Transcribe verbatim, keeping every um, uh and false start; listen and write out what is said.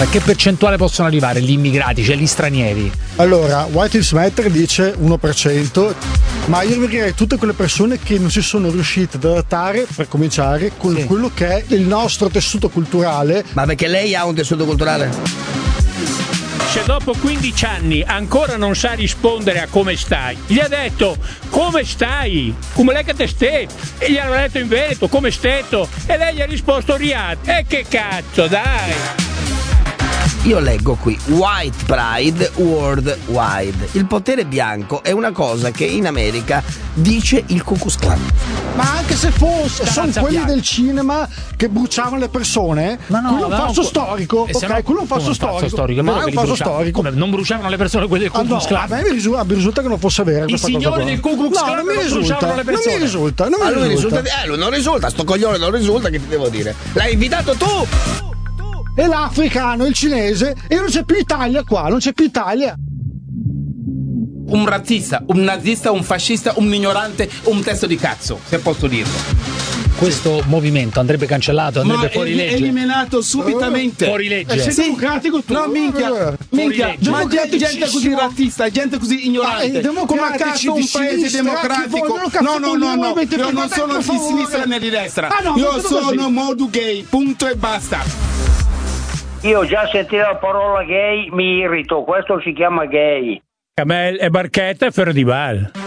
A che percentuale possono arrivare gli immigrati, cioè gli stranieri? Allora, White Lives Matter dice uno per cento, ma io direi tutte quelle persone che non si sono riuscite ad adattare, per cominciare, con sì. quello che è il nostro tessuto culturale. Ma perché lei ha un tessuto culturale? Se dopo quindici anni ancora non sa rispondere a come stai, gli ha detto come stai? Come lei che te stai? E gli hanno detto in Veneto come steto e lei gli ha risposto Riyadh. E che cazzo, dai! Io leggo qui White Pride Worldwide. Il potere bianco è una cosa che in America dice il Ku Klux Klan. Ma anche se fosse sono quelli bianca. Del cinema che bruciavano le persone, ma no, quello è un falso no, storico, ok, no, quello è un falso storico, storico ma è un falso storico. Come non bruciavano le persone quelli del Ku Klux Klan? Ah, no, a me mi risulta, mi risulta che non fosse vero. I signori del Ku Klux Klan non, non bruciavano le persone. Non mi risulta, non mi allora risulta. risulta. Eh, lui non risulta, sto coglione non risulta, che ti devo dire? L'hai invitato tu! E l'africano, il cinese, e non c'è più Italia qua, non c'è più Italia. Un razzista, un nazista, un fascista, un ignorante, un testo di cazzo, se posso dirlo. Questo movimento andrebbe cancellato, andrebbe Ma fuori è, legge. eliminato subitamente. Fuori legge. Sei sì. democratico tu. No, minchia, minchia, ma gente, gente così razzista, gente così ignorante. Ah, come a cazzo un paese democratico? No, no, no, no, io non sono di sinistra né di destra. Ah, no, io sono modu gay, punto e basta. Io già sentire la parola gay mi irrito, questo si chiama gay. Camel e Barchetta e Ferro di Val.